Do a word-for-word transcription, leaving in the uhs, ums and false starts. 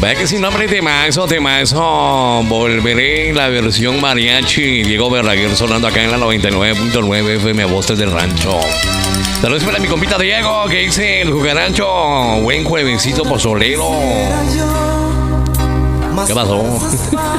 Vaya que sin nombre temazo, temazo. Volveré en la versión mariachi. Diego Verdaguer sonando acá en la noventa y nueve punto nueve F M, Voces del Rancho. Saludos para mi compita Diego, que dice el jugarancho. Buen juevesito pozolero. ¿Qué pasó?